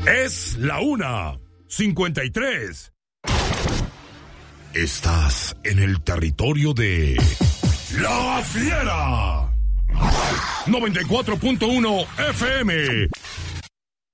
Es la 1:53. Estás en el territorio de La Fiera. 94.1 FM.